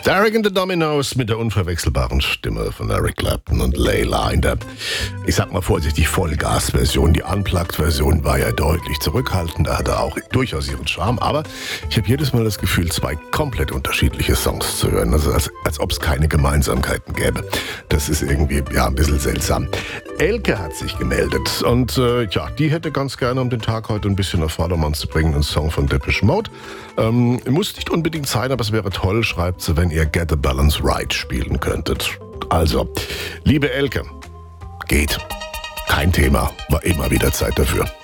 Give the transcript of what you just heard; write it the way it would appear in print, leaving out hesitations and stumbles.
Derek and the Dominos mit der unverwechselbaren Stimme von Eric Clapton und Layla in der, ich sag mal vorsichtig, Vollgas-Version. Die Unplugged-Version war ja deutlich zurückhaltender, hatte auch durchaus ihren Charme, aber ich habe jedes Mal das Gefühl, zwei komplett unterschiedliche Songs zu hören, also als ob es keine Gemeinsamkeiten gäbe. Das ist irgendwie, ja, ein bisschen seltsam. Elke hat sich gemeldet und die hätte ganz gerne, um den Tag heute ein bisschen auf Vordermann zu bringen, einen Song von Depeche Mode. Muss nicht unbedingt sein, aber es wäre toll, schreibt sie, wenn ihr Get the Balance Right spielen könntet. Also, liebe Elke, geht. Kein Thema, war immer wieder Zeit dafür.